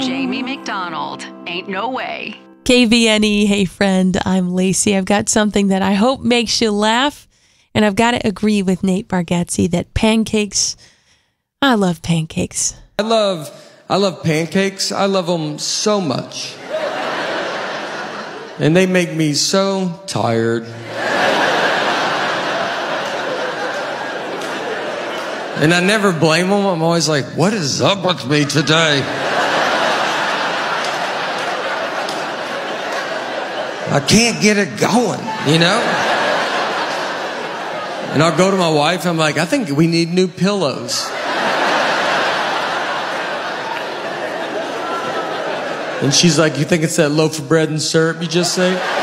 Jamie McDonald. Ain't no way. KVNE, hey friend, I'm Lacey. I've got something that I hope makes you laugh, and I've got to agree with Nate Bargatze that pancakes, I love pancakes. I love pancakes. I love them so much. And they make me so tired. And I never blame them. I'm always like, what is up with me today? I can't get it going, you know? And I'll go to my wife, I'm like, I think we need new pillows. And she's like, you think it's that loaf of bread and syrup you just ate?